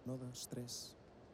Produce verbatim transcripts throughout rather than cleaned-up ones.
Uno, dos, tres.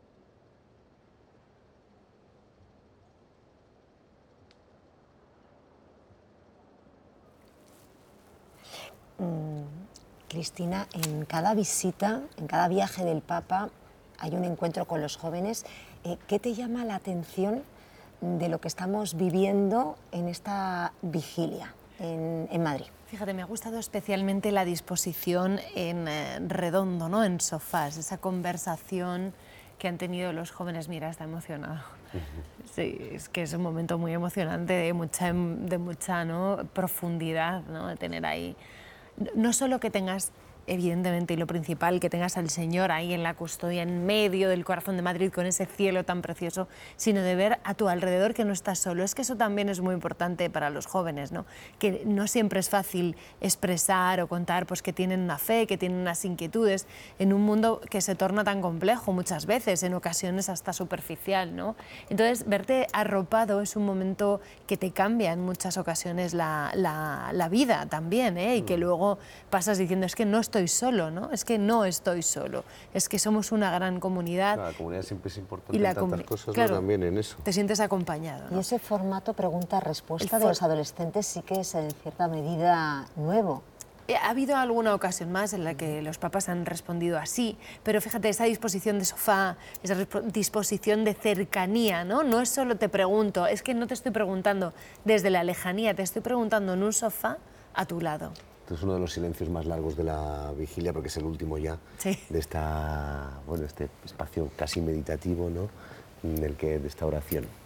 Mm, Cristina, en cada visita, en cada viaje del Papa, hay un encuentro con los jóvenes. Eh, ¿Qué te llama la atención de lo que estamos viviendo en esta vigilia en, en Madrid? Fíjate, me ha gustado especialmente la disposición en eh, redondo, ¿no? En sofás, esa conversación que han tenido los jóvenes. Mira, está emocionado. Sí, es que es un momento muy emocionante, de mucha, de mucha ¿no? profundidad, ¿no? De tener ahí, no solo que tengas, evidentemente, y lo principal, que tengas al Señor ahí en la custodia, en medio del corazón de Madrid, con ese cielo tan precioso, sino de ver a tu alrededor que no estás solo. Es que eso también es muy importante para los jóvenes, ¿no? Que no siempre es fácil expresar o contar pues, que tienen una fe, que tienen unas inquietudes, en un mundo que se torna tan complejo muchas veces, en ocasiones hasta superficial, ¿no? Entonces, verte arropado es un momento que te cambia en muchas ocasiones la, la, la vida también, ¿eh? Y que luego pasas diciendo, es que no estoy solo, ¿no? Es que no estoy solo, es que somos una gran comunidad. Claro, la comunidad siempre es importante y la en tantas cosas, claro, ¿no? También en eso. Te sientes acompañado, ¿no? Y ese formato pregunta-respuesta El de for- los adolescentes sí que es en cierta medida nuevo. Ha habido alguna ocasión más en la que los papas han respondido así, pero fíjate, esa disposición de sofá, esa disposición de cercanía, ¿no? No es solo te pregunto, es que no te estoy preguntando desde la lejanía, te estoy preguntando en un sofá a tu lado. Este es uno de los silencios más largos de la vigilia, porque es el último ya Sí. de esta, bueno, este espacio casi meditativo, ¿no? En el que, de esta oración.